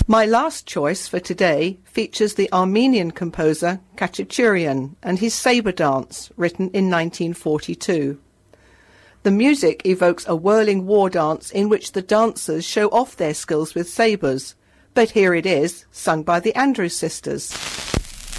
My last choice for today features the Armenian composer Khachachurian and his sabre dance, written in 1942. The music evokes a whirling war dance in which the dancers show off their skills with sabres, but here it is, sung by the Andrews Sisters.